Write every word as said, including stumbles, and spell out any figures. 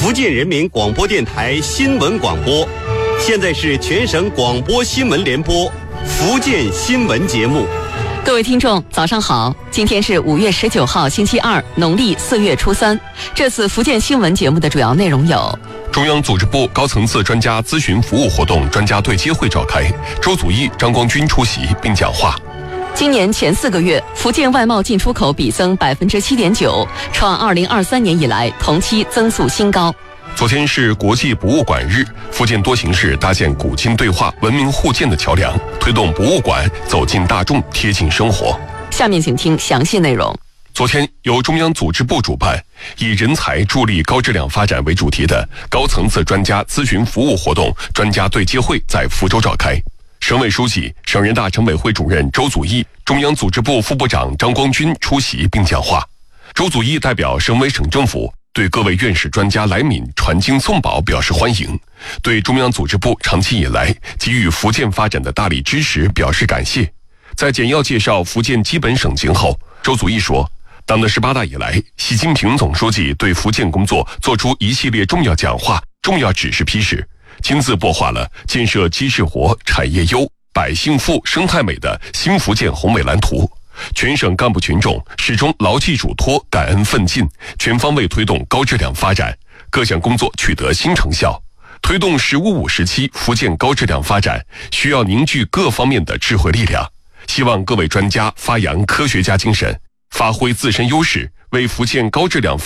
福建人民广播电台新闻广播。现在是全省广播新闻联播福建新闻节目。 各位听众早上好，今天是五月十九号星期二，农历四月初三。这次福建新闻节目的主要内容有： 中央组织部高层次专家咨询服务活动专家对接会召开，周祖义、张光军出席并讲话。 今年前四个月，福建外贸进出口比增百分之七点九，创二零二三年以来同期增速新高。 昨天是国际博物馆日，福建多形市搭建古今对话、文明互鉴的桥梁，推动博物馆走进大众、贴近生活。 下面请听详细内容。 昨天由中央组织部主办，以人才助力高质量发展为主题的高层次专家咨询服务活动专家对接会在福州召开。省委书记、省人大常委会主任周祖义、中央组织部副部长张光军出席并讲话。周祖义代表省委省政府对各位院士专家来闽传经送宝表示欢迎，对中央组织部长期以来给予福建发展的大力支持表示感谢。在简要介绍福建基本省情后，周祖义说，党的十八大以来，习近平总书记对福建工作作出一系列重要讲话、重要指示批示，亲自擘画了建设基市活、产业优、百姓富、生态美的新福建宏伟蓝图。全省干部群众始终牢记嘱托、感恩奋进，全方位推动高质量发展，各项工作取得新成效。推动“十五五”时期福建高质量发展，需要凝聚各方面的智慧力量。希望各位专家发扬科学家精神，发挥自身优势，为福建高质量